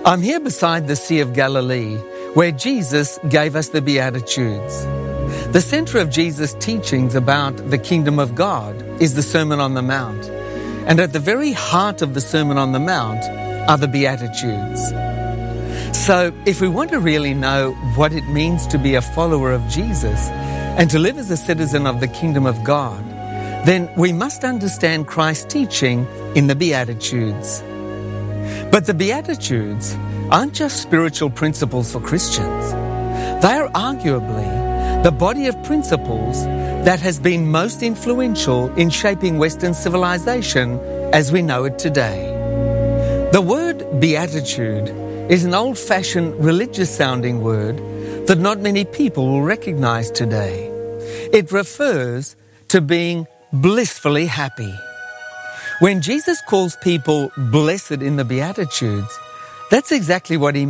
I'm here beside the Sea of Galilee, where Jesus gave us the Beatitudes. The center of Jesus' teachings about the kingdom of God is the Sermon on the Mount. And at the very heart of the Sermon on the Mount are the Beatitudes. So if we want to really know what it means to be a follower of Jesus and to live as a citizen of the kingdom of God, then we must understand Christ's teaching in the Beatitudes. But the Beatitudes aren't just spiritual principles for Christians. They are arguably the body of principles that has been most influential in shaping Western civilization as we know it today. The word beatitude is an old-fashioned religious-sounding word that not many people will recognize today. It refers to being blissfully happy. When Jesus calls people blessed in the Beatitudes, that's exactly what he